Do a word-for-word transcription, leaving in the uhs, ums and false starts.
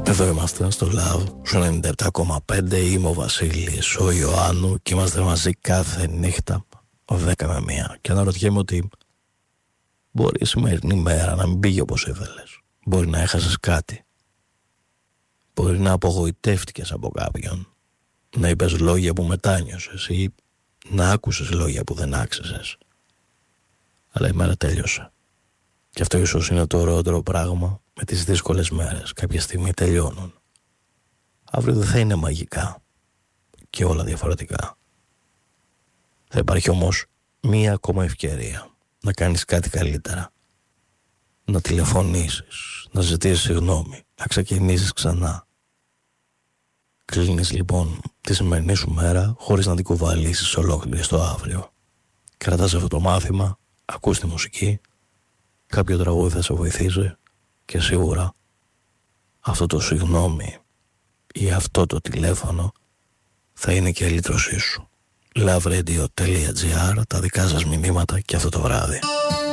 Εδώ είμαστε στο Love, στο ενενήντα επτά κόμμα πέντε. Είμαι ο Βασίλης, ο Ιωάννου και είμαστε μαζί κάθε νύχτα δέκα με μία. Και αναρωτιέμαι ότι μπορεί η σημερινή μέρα να μην πήγε όπως ήθελες. Μπορεί να έχασες κάτι. Μπορεί να απογοητεύτηκες από κάποιον. Να είπες λόγια που μετάνιωσες ή να άκουσες λόγια που δεν άξιζες. Αλλά η μέρα τέλειωσε. Και αυτό ίσως είναι το ωραιότερο πράγμα με τις δύσκολες μέρες. Κάποια στιγμή τελειώνουν. Αύριο δεν θα είναι μαγικά και όλα διαφορετικά. Θα υπάρχει όμως μία ακόμα ευκαιρία να κάνεις κάτι καλύτερα. Να τηλεφωνήσεις, να ζητήσεις συγγνώμη, να ξεκινήσεις ξανά. Κλείνεις λοιπόν τη σημερινή σου μέρα χωρίς να την κουβαλήσεις ολόκληρη στο αύριο. Κρατάς αυτό το μάθημα, ακούς τη μουσική, κάποιο τραγούδι θα σε βοηθήσει και σίγουρα αυτό το συγγνώμη ή αυτό το τηλέφωνο θα είναι και η λύτρωσή σου. loveRadio.gr, τα δικά σας μηνύματα και αυτό το βράδυ.